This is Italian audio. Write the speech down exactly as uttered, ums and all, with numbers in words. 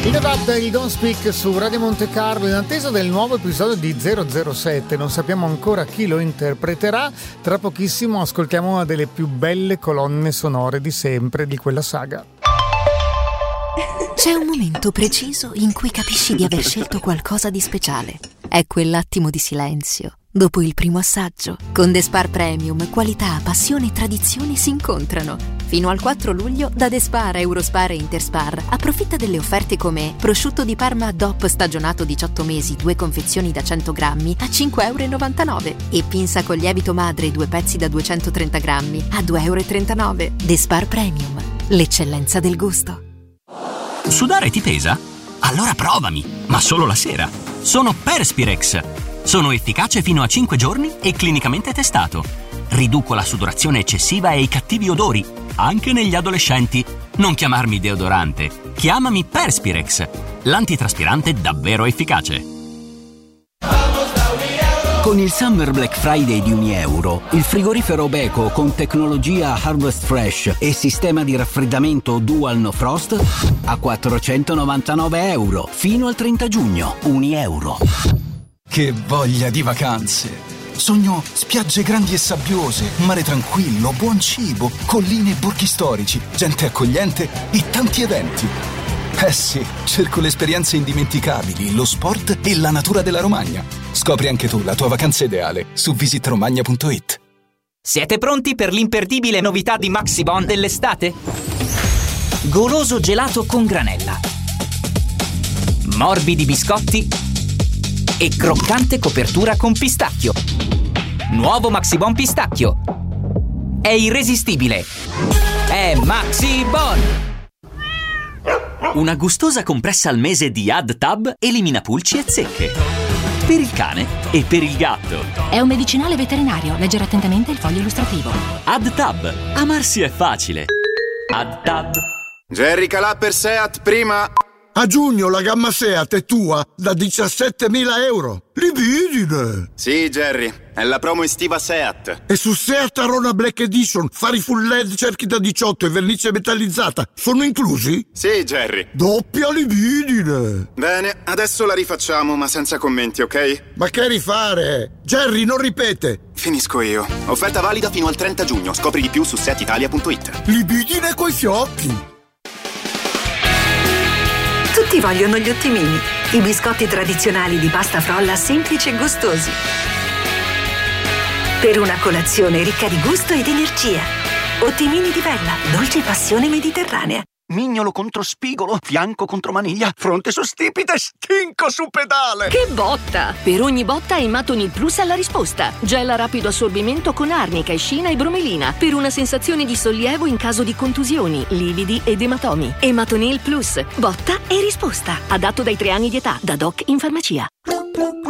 In adatta il Don't Speak su Radio Monte Carlo in attesa del nuovo episodio di zero zero sette. Non sappiamo ancora chi lo interpreterà. Tra pochissimo ascoltiamo una delle più belle colonne sonore di sempre di quella saga. C'è un momento preciso in cui capisci di aver scelto qualcosa di speciale. È quell'attimo di silenzio dopo il primo assaggio. Con The Spar Premium, qualità, passione e tradizione si incontrano. Fino al quattro luglio da The Spar, Eurospar e Interspar approfitta delle offerte come prosciutto di Parma D O P stagionato diciotto mesi, due confezioni da cento grammi a cinque virgola novantanove euro e pinza con lievito madre due pezzi da duecentotrenta grammi a due virgola trentanove euro. The Spar Premium, l'eccellenza del gusto. Sudare ti pesa? Allora provami, ma solo la sera. Sono Perspirex. Sono efficace fino a cinque giorni e clinicamente testato. Riduco la sudorazione eccessiva e i cattivi odori, anche negli adolescenti. Non chiamarmi deodorante, chiamami Perspirex, l'antitraspirante davvero efficace. Con il Summer Black Friday di Unieuro, il frigorifero Beko con tecnologia Harvest Fresh e sistema di raffreddamento Dual No Frost a quattrocentonovantanove euro fino al trenta giugno. Unieuro. Che voglia di vacanze! Sogno spiagge grandi e sabbiose, mare tranquillo, buon cibo, colline e borghi storici, gente accogliente e tanti eventi. Eh sì, cerco le esperienze indimenticabili, lo sport e la natura della Romagna. Scopri anche tu la tua vacanza ideale su visit romagna punto it. Siete pronti per l'imperdibile novità di Maxibon dell'estate? Goloso gelato con granella, morbidi biscotti e croccante copertura con pistacchio. Nuovo Maxibon pistacchio. È irresistibile. È Maxibon. Una gustosa compressa al mese di AdTab elimina pulci e zecche. Per il cane e per il gatto. È un medicinale veterinario. Leggere attentamente il foglio illustrativo. AdTab. Amarsi è facile. AdTab. Jerry Calà per Seat prima. A giugno la gamma Seat è tua da diciassettemila euro. Libidine! Sì, Jerry, è la promo estiva Seat. E su Seat Arona Black Edition, fari full L E D, cerchi da diciotto e vernice metallizzata sono inclusi? Sì, Jerry. Doppia libidine! Bene, adesso la rifacciamo, ma senza commenti, ok? Ma che rifare? Jerry, non ripete! Finisco io. Offerta valida fino al trenta giugno. Scopri di più su seat italia punto it. Libidine coi fiocchi! Tutti vogliono gli ottimini, i biscotti tradizionali di pasta frolla semplici e gustosi. Per una colazione ricca di gusto ed energia. Ottimini di Vella, dolce passione mediterranea. Mignolo contro spigolo, fianco contro maniglia, fronte su stipite, stinco su pedale. Che botta! Per ogni botta Ematonil Plus ha la risposta. Gel a rapido assorbimento con arnica, escina e bromelina per una sensazione di sollievo in caso di contusioni, lividi ed ematomi. Ematonil Plus, botta e risposta. Adatto dai tre anni di età, da Doc in farmacia.